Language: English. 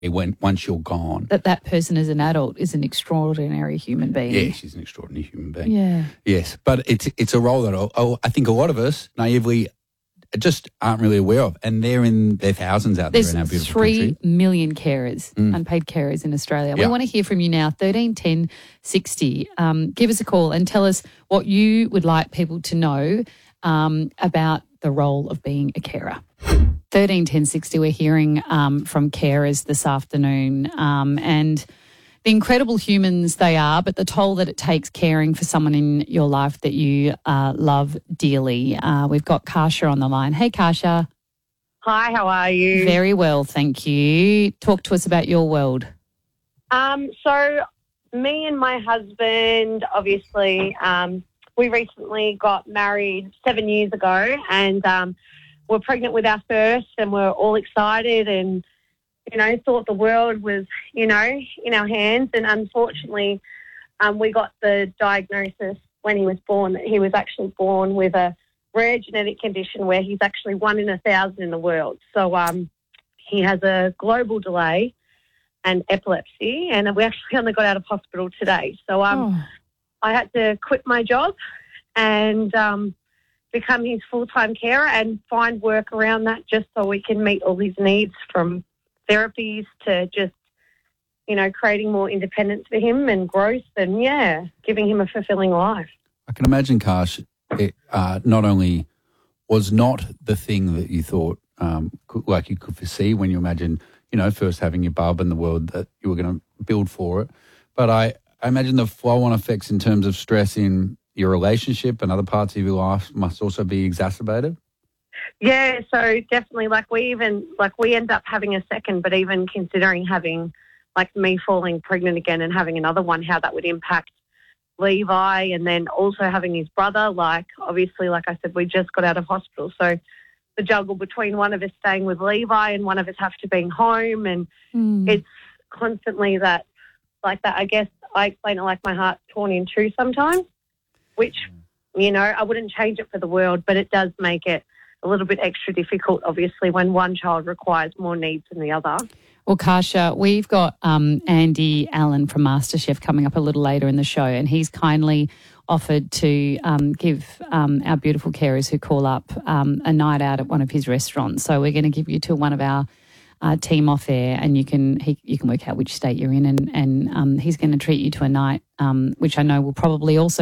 once you're gone. That person as an adult is an extraordinary human being. Yeah, she's an extraordinary human being. Yeah. Yes, but it's a role that I think a lot of us naively just aren't really aware of, and they're in their thousands out there in our beautiful country. 3 million carers, unpaid carers in Australia. Yeah. We want to hear from you now, 13 10 60. Give us a call and tell us what you would like people to know about the role of being a carer. 13 10 60, we're hearing from carers this afternoon and the incredible humans they are, but the toll that it takes caring for someone in your life that you love dearly. We've got Kasha on the line. Hey, Kasha. Hi, how are you? Very well, thank you. Talk to us about your world. So me and my husband, obviously, we recently got married 7 years ago and we're pregnant with our first and we're all excited and thought the world was, in our hands. And unfortunately, we got the diagnosis when he was born that he was actually born with a rare genetic condition where he's actually 1 in 1,000 in the world. So he has a global delay and epilepsy, and we actually only got out of hospital today. So I had to quit my job and become his full-time carer and find work around that just so we can meet all his needs, from therapies to just, creating more independence for him and growth and, giving him a fulfilling life. I can imagine, Kash, it not only was not the thing that you thought you could foresee when you imagined, first having your bub and the world that you were going to build for it, but I imagine the flow-on effects in terms of stress in your relationship and other parts of your life must also be exacerbated. Yeah, so definitely, we end up having a second, but even considering having, me falling pregnant again and having another one, how that would impact Levi, and then also having his brother, obviously, like I said, we just got out of hospital, so the juggle between one of us staying with Levi and one of us have to be home, and it's constantly that, I guess I explain it like my heart's torn in two sometimes, which, I wouldn't change it for the world, but it does make it a little bit extra difficult, obviously, when one child requires more needs than the other. Well, Kasha, we've got Andy Allen from MasterChef coming up a little later in the show, and he's kindly offered to give our beautiful carers who call up a night out at one of his restaurants. So we're going to give you to one of our team off air, and you can work out which state you're in, and he's going to treat you to a night, which I know will probably also